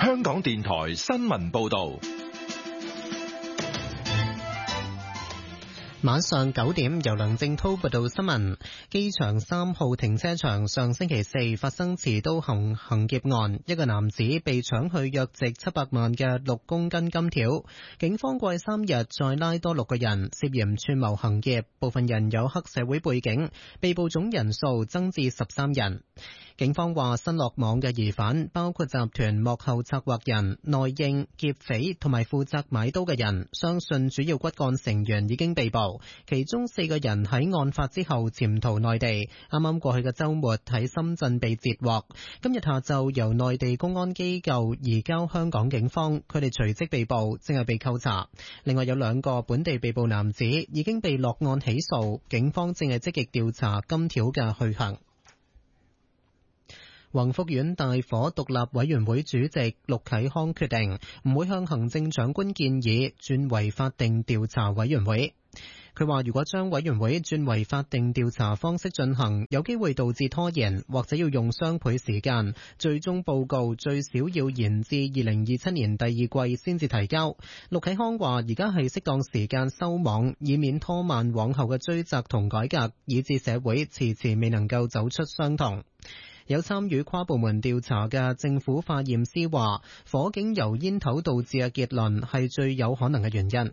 香港電台新聞報道。 晚上9點，由梁正滔報道新聞。機場3號停車場上星期四發生持刀行劫案，一個男子被搶去約值700萬嘅6公斤金條。警方過去3日再拉多6個人涉嫌串謀行劫，部分人有黑社會背景，被捕總人數增至13人。警方話，新落網嘅疑犯包括集團幕後策劃人、內應、劫匪同埋負責買刀嘅人，相信主要骨幹成員已經被捕，其中4個人喺案發之後潛逃內地，啱啱過去嘅週末喺深圳被截獲，今日下晝由內地公安機構移交香港警方，佢哋隨即被捕，正係被扣查。另外有2個本地被捕男子已經被落案起訴，警方正係積極調查金條嘅去向。宏福苑大火獨立委員會主席陸啟康決定唔會向行政長官建議轉為法定調查委員會。佢話如果將委員會轉為法定調查方式進行，有機會導致拖延，或者要用雙倍時間，最終報告最少要延至2027年第2季先至提交。陸啟康話而家係適當時間收網，以免拖慢往後嘅追責同改革，以致社會遲遲未能夠走出傷痛。有參與跨部門調查嘅政府化驗師話，火警由煙頭導致嘅結論係最有可能嘅原因。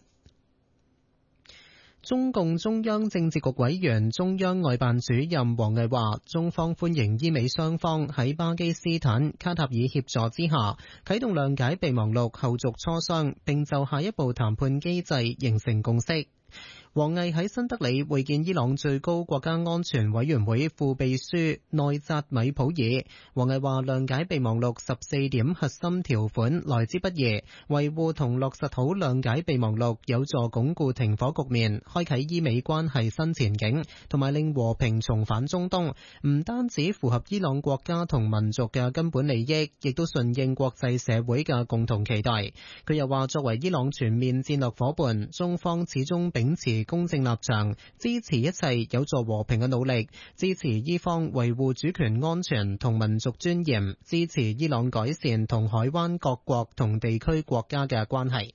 中共中央政治局委員、中央外辦主任王毅話，中方歡迎伊美雙方喺巴基斯坦、卡塔爾協助之下，啟動諒解備忘錄後續磋商，並就下一步談判機制形成共識。王毅喺新德里會見伊朗最高國家安全委員會副秘書內扎米普爾。王毅話，諒解備忘錄14點核心條款來之不易，維護同落實好諒解備忘錄有助鞏固停火局面，開啟伊美關係新前景，同埋令和平重返中東，唔單止符合伊朗國家同民族嘅根本利益，亦都順應國際社會嘅共同期待。佢又話，作為伊朗全面戰略夥伴，中方始終秉持公正立場，支持一切有助和平嘅努力，支持伊方維護主權安全同民族尊嚴，支持伊朗改善同海灣各國同地區國家嘅關係。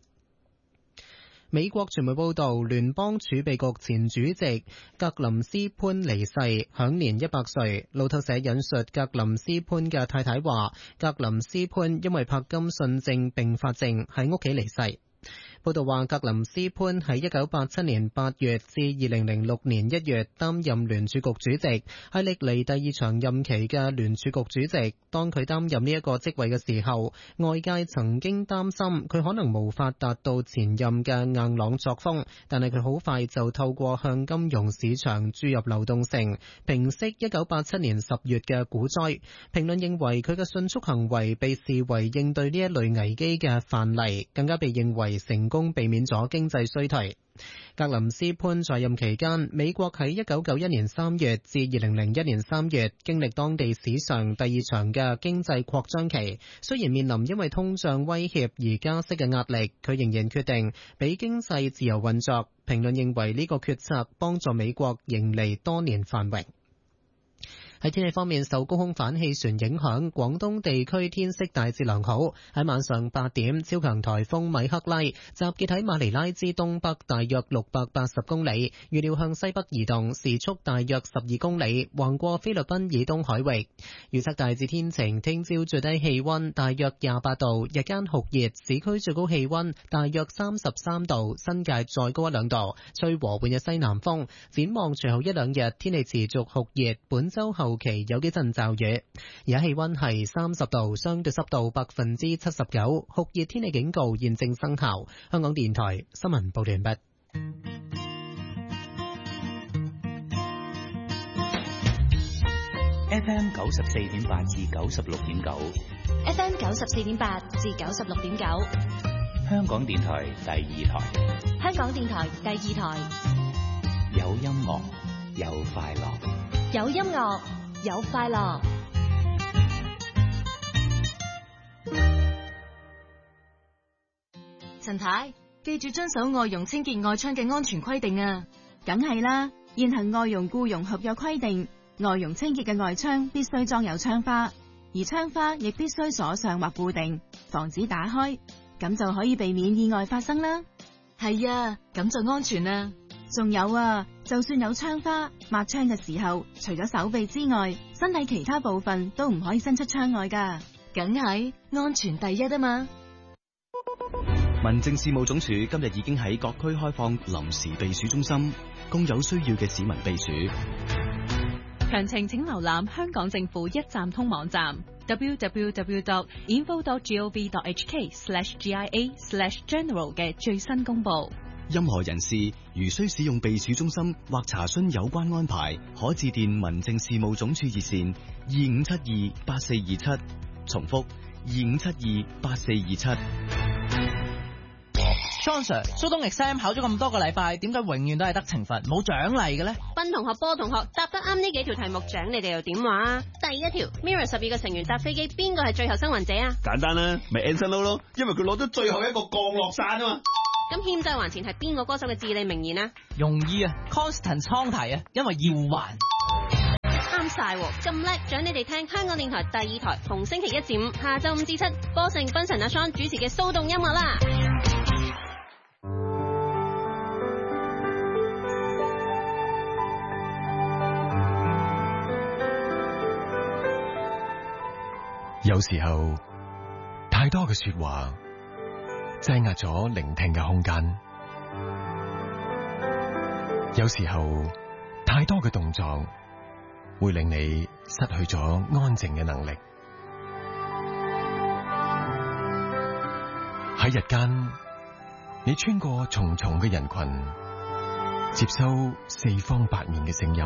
美國傳媒報道，聯邦儲備局前主席格林斯潘離世，享年100歲。路透社引述格林斯潘嘅太太話，格林斯潘因為柏金遜症併發症喺屋企離世。報道話，格林斯潘喺1987年8月至2006年1月擔任聯儲局主席，係歷嚟第2長任期嘅聯儲局主席。當佢擔任呢一個職位嘅時候，外界曾經擔心佢可能無法達到前任嘅硬朗作風，但係佢好快就透過向金融市場注入流動性，平息1987年10月嘅股災。評論認為佢嘅迅速行為被視為應對呢一類危機嘅範例，更加被認為成功避免咗經濟衰退。格林斯潘在任期間，美國喺1991年3月至2001年3月經歷當地史上第2長嘅經濟擴張期。雖然面臨因為通脹威脅而加息嘅壓力，佢仍然決定俾經濟自由運作。評論認為呢個決策幫助美國迎嚟多年繁榮。喺天氣方面，受高空反氣旋影響，廣東地區天色大致良好。喺晚上8點，超強颱風米克拉集結喺馬尼拉之東北大約680公里，預料向西北移動，時速大約12公里，橫過菲律賓以東海域。預測大致天晴，聽朝最低氣溫大約28度，日間酷熱，市區最高氣溫大約33度，新界再高1-2度，吹和緩嘅西南風。展望隨後1-2日，天氣持續酷熱，本週後期有幾陣驟雨。而家氣溫係30度，相對濕度79%，酷熱天氣警告現正生效。香港電台新聞報道完畢。 FM 94.8至96.9 ，FM 94.8至96.9， 香港電台第2台， 香港電台第2台， 有音樂，有快樂， 有音樂，有快樂。 陳太，記住遵守外傭清潔外窗嘅安全規定啊！ 梗係啦，現行外傭僱傭合約規定，外傭清潔嘅外窗必須裝有窗花。 而窗花亦必須鎖上或固定，防止打開，咁就可以避免意外發生啦。 係啊，咁就安全啦。 仲有啊，就算有窗花，抹窗嘅時候，除咗手臂之外，身體其他部分都唔可以伸出窗外㗎。 梗係安全第一啊嘛。 民政事務總署今日已經喺各區開放臨時避暑中心，供有需要嘅市民避暑。 詳情請瀏覽香港政府一站通網站 www.info.gov.hk/GIA/general 嘅最新公佈。 任何人士如需使用避暑中心或查詢有關安排，可致電民政事務總署熱線25728427，重複25728427。 John Sir， 蘇東 exam 考咗咁多個禮拜，點解永遠都係得懲罰冇獎勵嘅咧？ 斌同學、波同學答得啱呢幾條題目，獎你哋又點話？第一條 ，Mirror 12個成員搭飛機，邊個係最後生還者啊？ 簡單啦，咪 Anson Lo 咯，因為佢攞咗最後一個降落傘啊嘛。 咁欠債還錢係邊個歌手嘅至理名言啊？ 容易啊 ，Constant 倉提啊，因為要還。 啱晒，咁叻，獎你哋聽香港電台第2台，逢星期1至5下晝5至7，波盛、賓神阿 Sean 主持嘅騷動音樂啦。 有時候太多嘅說話擠壓咗聆聽嘅空間，有時候太多嘅動作會令你失去咗安靜嘅能力。喺日間，你穿過重重嘅人群，接收四方八面嘅聲音。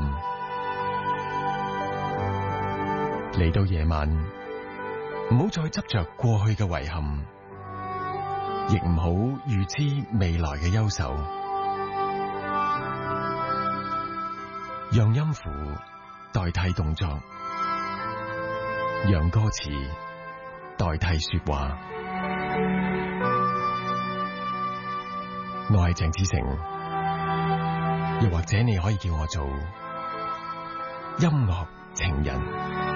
嚟到夜晚，唔好再執着過去嘅遺憾，亦唔好預知未來嘅憂愁。讓音符代替動作，讓歌詞代替說話。我係鄭子誠，又或者你可以叫我做音樂情人。